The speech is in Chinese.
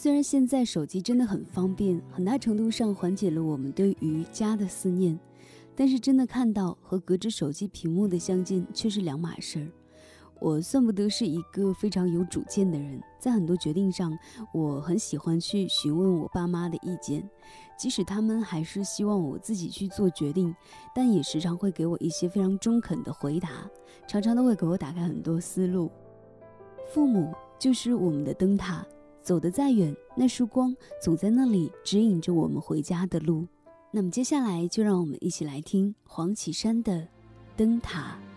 虽然现在手机真的很方便，很大程度上缓解了我们对于家的思念，但是真的看到和隔着手机屏幕的相见却是两码事儿。我算不得是一个非常有主见的人，在很多决定上，我很喜欢去询问我爸妈的意见，即使他们还是希望我自己去做决定，但也时常会给我一些非常中肯的回答，常常都会给我打开很多思路。父母就是我们的灯塔，走得再远，那束光总在那里指引着我们回家的路。那么接下来就让我们一起来听黄绮珊的《灯塔》。